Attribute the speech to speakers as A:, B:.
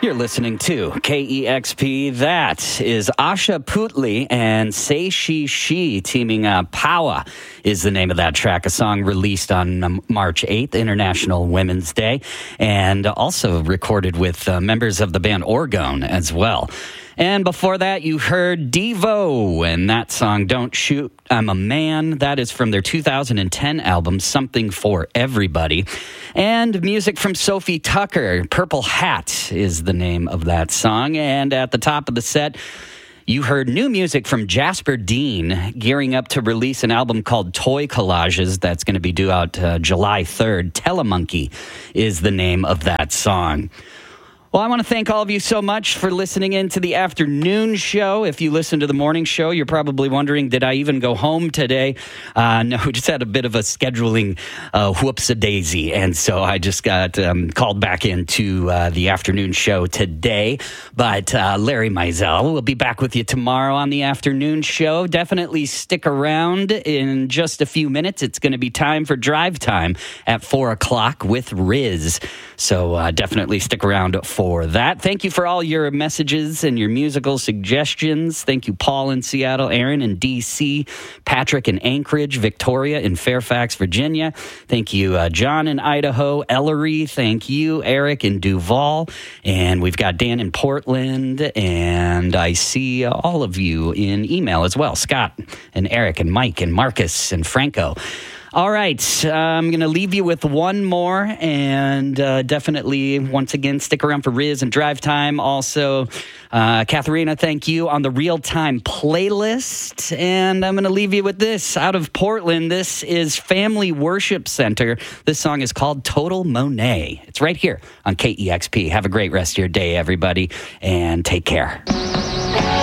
A: You're listening to KEXP. That is Asha Putli and Say She teaming up. Powa is the name of that track, a song released on March 8th, International Women's Day, and also recorded with members of the band Orgone as well. And before that, you heard Devo and that song, Don't Shoot, I'm a Man. That is from their 2010 album, Something for Everybody. And music from Sophie Tucker, Purple Hat is the name of that song. And at the top of the set, you heard new music from Jasper Dean, gearing up to release an album called Toy Collages that's going to be due out July 3rd. Telemonkey is the name of that song. Well, I want to thank all of you so much for listening in to the afternoon show. If you listen to the morning show, you're probably wondering, did I even go home today? No, we just had a bit of a scheduling whoops-a-daisy, and so I just got called back into the afternoon show today. But Larry Mizell will be back with you tomorrow on the afternoon show. Definitely stick around. In just a few minutes, it's going to be time for Drive Time at 4 o'clock with Riz. So definitely stick around for that. Thank you for all your messages and your musical suggestions. Thank you, Paul in Seattle, Aaron in D.C., Patrick in Anchorage, Victoria in Fairfax, Virginia. Thank you, John in Idaho, Ellery. Thank you, Eric in Duval. And we've got Dan in Portland. And I see all of you in email as well. Scott and Eric and Mike and Marcus and Franco. All right, I'm going to leave you with one more, and definitely, once again, stick around for Riz and Drive Time. Also, Katharina, thank you on the Real Time playlist, and I'm going to leave you with this. Out of Portland, this is Family Worship Center. This song is called Total Monet. It's right here on KEXP. Have a great rest of your day, everybody, and take care.